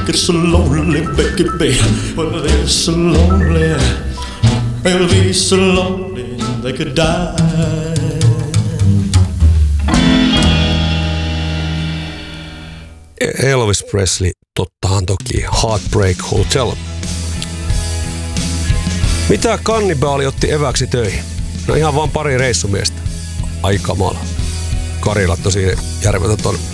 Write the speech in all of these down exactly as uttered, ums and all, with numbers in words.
get so lonely, baby. Well, they're so lonely. They'll be so lonely they could die. Elvis Presley, tottahan toki. Heartbreak Hotel. Mitä kannibaali otti eväksi töihin? No ihan vaan pari reissumiestä. Ai kamala. Karila tosi järvetön on.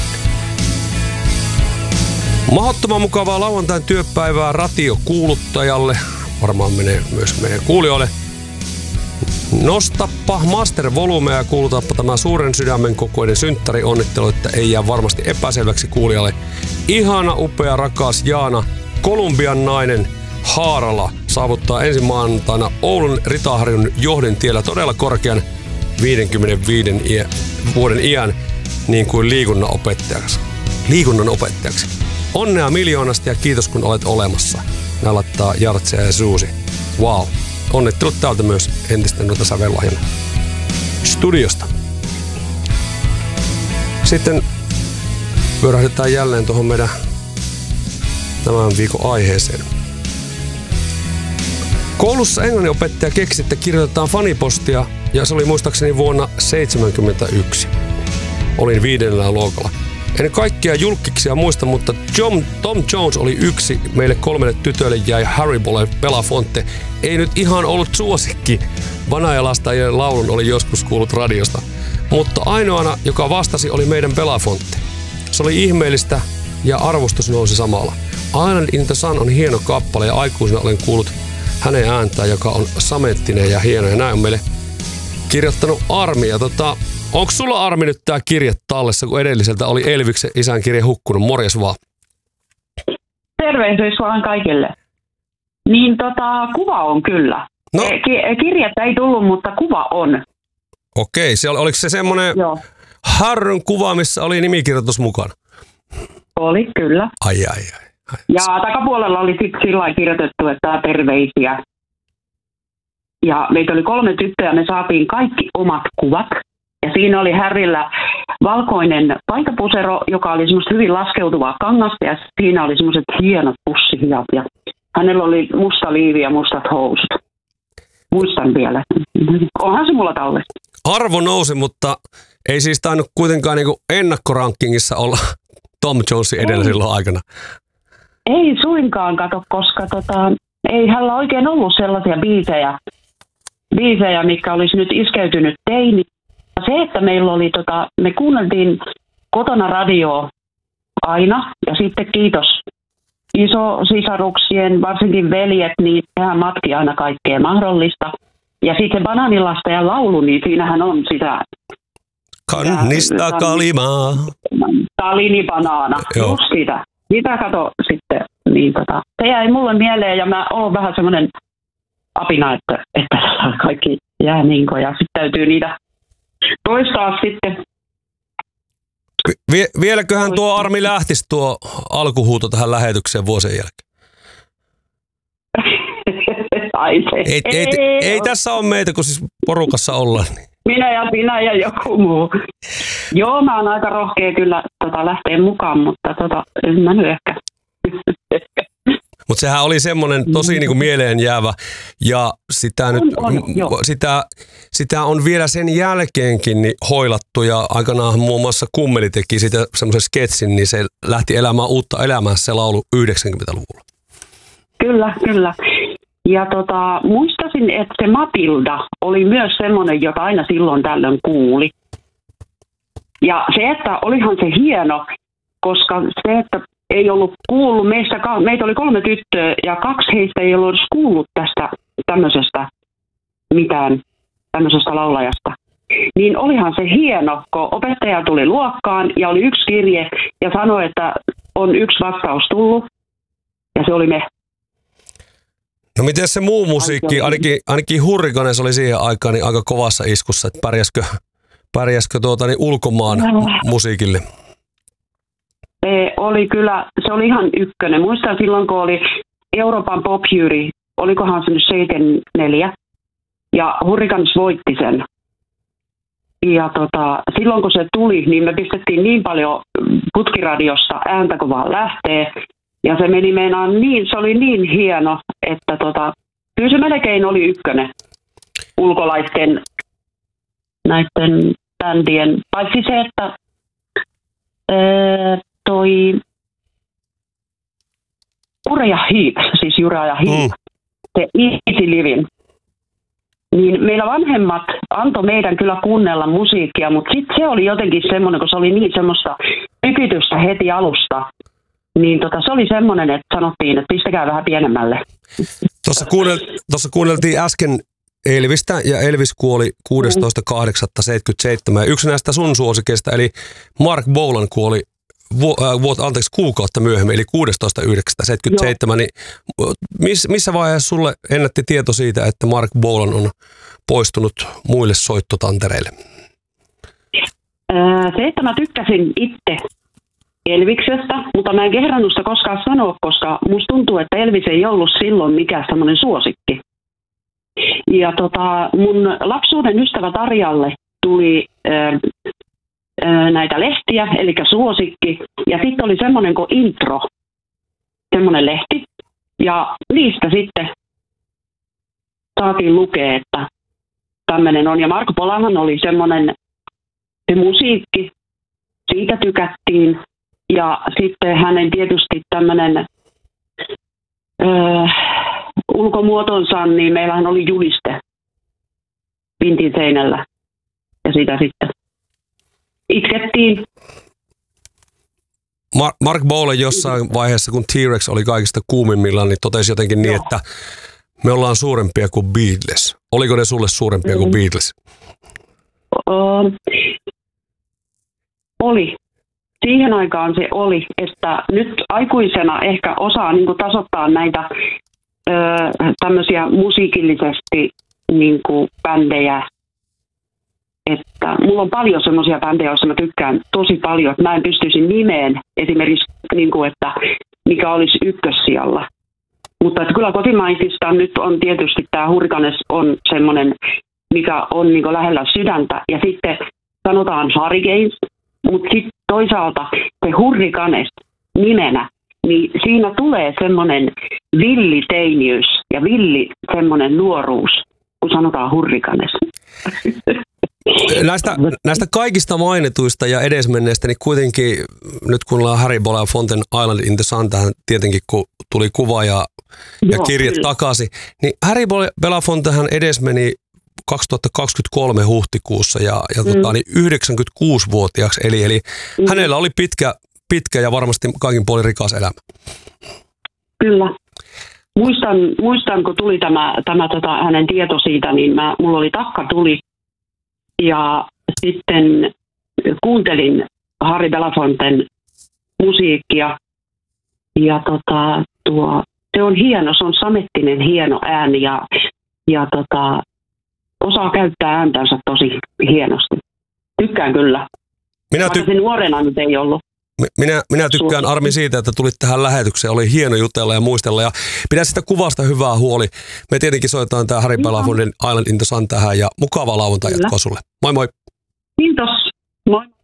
Mahdottoman mukavaa lauantain työpäivää ratiokuuluttajalle. Varmaan menee myös meidän kuulijoille. Nostappa master volumea ja kuulutaappa tämä suuren sydämen kokoinen synttäri onnittelu, että ei jää varmasti epäselväksi kuulijalle. Ihana, upea, rakas Jaana, Kolumbian nainen Haarala saavuttaa ensi maanantaina Oulun Ritaharjun johdin tiellä todella korkean viidenkymmenenviiden iä, vuoden iän niin kuin liikunnan opettajaksi. Liikunnan opettajaksi. Onnea miljoonasta ja kiitos kun olet olemassa. Nää laittaa Jartsia ja Suusi. Wow. Onnittelut täältä myös entisten noita sävellahjan studiosta. Sitten pyörähdetään jälleen tuohon meidän tämän viikon aiheeseen. Koulussa englanninopettaja keksi, että kirjoitetaan fanipostia ja se oli muistaakseni vuonna seitsemänkymmentäyksi. Olin viidennellä luokalla. En kaikkia julkkiksia muista, mutta John, Tom Jones oli yksi. Meille kolmelle tytölle jäi Haribolle Belafonte. Ei nyt ihan ollut suosikki. Vanajalastajien laulun oli joskus kuullut radiosta. Mutta ainoana, joka vastasi, oli meidän Belafonte. Se oli ihmeellistä ja arvostus nousi samalla. Island in the Sun on hieno kappale ja aikuisena olen kuullut hänen ääntään, joka on samettinen ja hieno. Ja näin on meille kirjoittanut Armi. Ja tota, onko sulla Armi nyt tää kirje tallessa, kun edelliseltä oli Elviksen isän kirje hukkunut? Morjes vaan. Tervehdys vaan kaikille. Niin tota, kuva on kyllä. No. Ki- kirjettä ei tullut, mutta kuva on. Okei, se oli, oliko se semmoinen Harryn kuva, missä oli nimikirjoitus mukana? Oli, kyllä. Ai, ai, ai. ai. Ja takapuolella oli sitten sillä lailla kirjoitettu, että terveisiä. Ja meitä oli kolme tyttöä, me saatiin kaikki omat kuvat. Ja siinä oli Harryllä valkoinen paitapusero, joka oli semmoista hyvin laskeutuvaa kangasta. Ja siinä oli semmoiset hienot pussihiat. Ja hänellä oli musta liivi ja mustat housut. Muistan vielä. Onhan se mulla tallessa. Arvo nousi, mutta ei siis tainnut kuitenkaan niinku ennakkorankingissa olla Tom Jonesin edellä ei. Silloin aikana. Ei suinkaan, kato, koska tota, ei hänellä oikein ollut sellaisia biisejä, biisejä mitkä olisi nyt iskeytynyt teini. Se, että meillä oli, tota, me kuunneltiin kotona radioa aina ja sitten kiitos isosisaruksien, varsinkin veljet, niin hän matki aina kaikkea mahdollista. Ja sitten Banaanilasta ja laulu, niin siinähän on sitä... Kannista kalimaa. Talini banaana, just sitä. Sitä kato sitten, niin tota, se jäi mulle mieleen ja mä oon vähän semmoinen apina, että, että kaikki jää niinko ja sitten täytyy niitä toistaa sitten. Vie, vieläköhän tuo Armi lähtisi tuo alkuhuuto tähän lähetykseen vuosien jälkeen? Ai se. Ei, ei, ei, ei tässä ole meitä, kun siis porukassa ollaan. Minä ja sinä ja joku muu. Joo, mä oon aika rohkea kyllä tota, lähteä mukaan, mutta tota, en mä nyt ehkä. Mutta sehän oli semmoinen tosi niinku mieleen jäävä ja sitä, on, nyt, on, sitä, sitä on vielä sen jälkeenkin niin hoilattu ja aikanaan muun muassa Kummeli teki sitä semmoisen sketsin, niin se lähti elämään uutta elämää se laulu yhdeksänkymmentäluvulla. Kyllä, kyllä. Ja tota, muistasin, että se Matilda oli myös semmoinen, jota aina silloin tällöin kuuli. Ja se, että olihan se hieno, koska se, että ei ollut kuullut, meistä, meitä oli kolme tyttöä ja kaksi heistä ei ollut kuullut tästä tämmöisestä mitään, tämmöisestä laulajasta. Niin olihan se hieno, kun opettaja tuli luokkaan ja oli yksi kirje ja sanoi, että on yksi vastaus tullut ja se oli me. No miten se muu musiikki, ainakin, ainakin Hurrikanes oli siihen aikaan niin aika kovassa iskussa, että pärjäskö, pärjäskö tuota, niin ulkomaan no. musiikille? Se oli kyllä, se oli ihan ykkönen. Muistan silloin, kun oli Euroopan Pop Jury, olikohan se nyt seitsemänkymmentäneljä, ja Hurrikanes voitti sen. Ja tota, silloin kun se tuli, niin me pistettiin niin paljon putkiradiosta ääntä, kun vaan lähtee. Ja se meni meinaan niin, se oli niin hieno, että tota, kyllä se melkein oli ykkönen ulkolaisten näiden bändien, paitsi se, että ää, toi Ure ja Heep, siis Jura ja Heep, mm. se Easy Living, niin meillä vanhemmat antoi meidän kyllä kuunnella musiikkia, mutta sitten se oli jotenkin semmoinen, kun se oli niin semmoista tykitystä heti alusta, niin tota, se oli semmoinen, että sanottiin, että pistäkää vähän pienemmälle. Tuossa, kuunnel, tuossa kuunneltiin äsken Elvistä, ja Elvis kuoli kuudestoista kahdeksatta seitsemänkymmentäseitsemän. Yksi näistä sun suosikeista, eli Mark Bolan kuoli vu, äh, vuot, anteeksi, kuukautta myöhemmin, eli kuudestoista yhdeksättä seitsemänkymmentäseitsemän. Niin miss, missä vaiheessa sulle ennätti tieto siitä, että Mark Bolan on poistunut muille soittotantereille? Äh, se, että mä tykkäsin itse Elviksestä, mutta mä en kehdannut sitä koskaan sanoa, koska musta tuntuu, että Elvis ei ollut silloin mikään semmoinen suosikki. Ja tota, mun lapsuuden ystävä Tarjalle tuli ää, ää, näitä lehtiä, eli suosikki, ja sitten oli semmoinen kuin Intro, semmoinen lehti, ja niistä sitten saatiin lukea, että tämmöinen on. Ja Marko Polahan oli semmoinen, se musiikki, siitä tykättiin, ja sitten hänen tietysti tämmöinen Öö, ulkomuotonsa, niin meillähän oli juliste vintin seinällä ja sitä sitten itkettiin. Mar- Mark Bolan jossain vaiheessa, kun T-Rex oli kaikista kuumimmillaan, niin totesi jotenkin niin, että me ollaan suurempia kuin Beatles. Oliko ne sulle suurempia mm-hmm. kuin Beatles? Öö, oli. Siihen aikaan se oli, että nyt aikuisena ehkä osaa niin kuin tasoittaa näitä ö, tämmöisiä musiikillisesti niin kuin bändejä. Että mulla on paljon semmoisia bändejä, joissa mä tykkään tosi paljon, että mä en pystyisi nimeen esimerkiksi, niin kuin, että mikä olisi ykkössijalla. Mutta että kyllä kotimaisista nyt on tietysti tämä Hurricanes on semmoinen, mikä on niin kuin lähellä sydäntä. Ja sitten sanotaan Hurricanes. Mutta sitten toisaalta se Hurricanes nimenä, niin siinä tulee semmoinen villiteiniys ja villi semmoinen nuoruus, kun sanotaan Hurricanes. Näistä, näistä kaikista mainituista ja edesmenneistä, niin kuitenkin nyt kun ollaan Harry Belafonten Island in the Sun, tähän tietenkin kun tuli kuva ja, ja Joo, kirjat kyllä. takaisin, niin Harry Belafontehan edesmeni kaksituhattakaksikymmentäkolme huhtikuussa ja, ja mm. tota, niin yhdeksänkymmentäkuusivuotiaaksi, eli, eli mm. hänellä oli pitkä, pitkä ja varmasti kaikin puolin rikas elämä. Kyllä. Muistan, muistan kun tuli tämä, tämä tota, hänen tieto siitä, niin mä, mulla oli takka tuli ja sitten kuuntelin Harry Belafonten musiikkia ja tota, tuo, se on hieno, se on samettinen hieno ääni ja, ja tota, osaa käyttää ääntänsä tosi hienosti. Tykkään kyllä. Minä, ty- se nuorena nyt ei ollut. minä, minä tykkään Armi siitä, että tulit tähän lähetykseen. Oli hieno jutella ja muistella ja pidä sitä kuvasta hyvää huoli. Me tietenkin soitetaan tämä Harry Belafonten Island in the Sun tähän ja mukavaa lauantai jatkoa sulle. Moi moi! Kiitos. Moi.